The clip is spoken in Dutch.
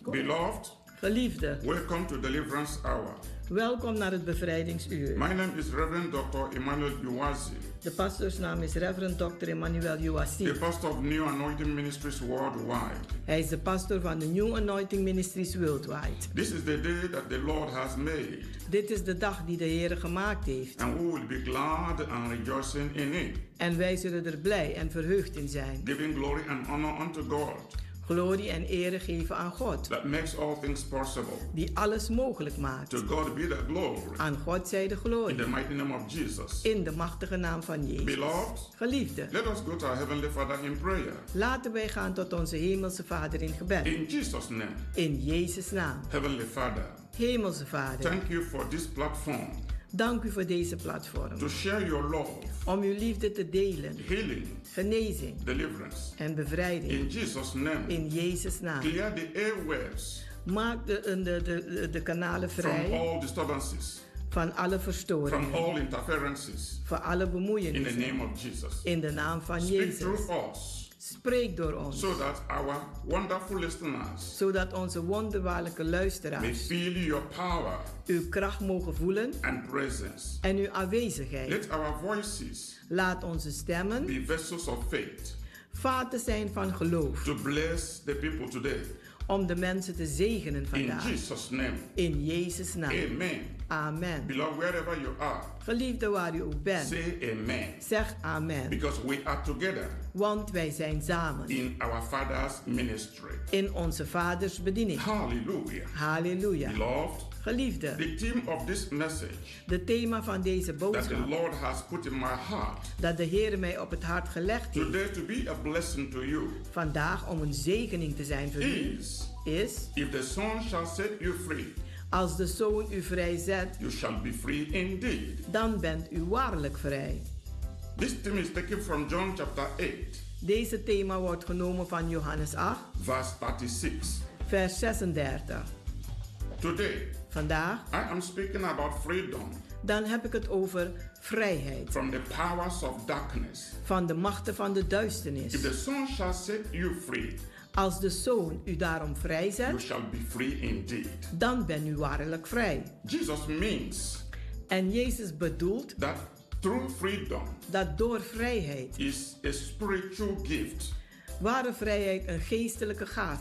Beloved, Geliefde, welcome to Deliverance Hour. welkom naar het bevrijdingsuur. My name is Reverend Dr. Emmanuel Uwazi, De pastoorsnaam is Reverend Dr. Emmanuel the Uwazi. pastor of New Anointing Ministries worldwide. Hij is de pastor van de New Anointing Ministries Worldwide. This is the day that the Lord has made, Dit is de dag die de Heer gemaakt heeft. and we will be glad and rejoicing in it, En wij zullen er blij en verheugd in zijn. giving glory and honor unto God Glorie en ere geven aan God, that makes all things possible. die alles mogelijk maakt. To God be the glory Aan God zij de in glorie. the mighty name of Jesus. In de machtige naam van Jezus. Beloved, Geliefde, let us go to our Heavenly Father in prayer. laten wij gaan tot onze hemelse Vader in gebed. In Jesus' name, In Jezus' naam. Heavenly Father, Hemelse Vader, thank you for this platform dank u voor deze platform. to share your love, Om uw liefde te delen, healing, genezing deliverance. en bevrijding. In Jesus' name, In Jezus' naam. clear the airwaves Maak de kanalen from vrij all disturbances, van alle from verstoringen, all interferences. van alle In the bemoeienissen. name of Jesus, In de naam van speak Jezus. through us Spreek door ons, so that our wonderful listeners zodat onze wonderbaarlijke may luisteraars feel your power uw kracht mogen voelen and presence. en uw aanwezigheid. Let our voices Laat onze stemmen be vessels of faith vaten zijn van geloof, to bless the people today. om de mensen te zegenen In vandaag. Jesus' name, In Jezus' naam. amen. Amen. Beloved, wherever you are, Geliefde waar u ook bent, say amen. zeg amen. Because we are together Want wij zijn samen in our Father's ministry. in onze vaders bediening. Hallelujah. Halleluja. Beloved, Geliefde, the theme of this message de thema van deze that the boodschap Lord has put in my heart dat de Heer mij op het hart gelegd heeft, today to be a blessing to you vandaag om een zegening te zijn voor u, is: if the Son shall set you free, als de Zoon u vrijzet, you shall be free indeed. dan bent u waarlijk vrij. This theme is taken from John chapter 8, Deze thema wordt genomen van Johannes 8, verse 36. vers 36. Today, Vandaag, I am speaking about freedom dan heb ik het over vrijheid from the powers of darkness. van de machten van de If duisternis. the Son shall set you free, Als de Zoon u daarom you vrijzet, shall be free indeed. dan bent u waarlijk vrij. Jesus means En Jezus bedoelt that true freedom dat door vrijheid, is a spiritual gift ware vrijheid een geestelijke gave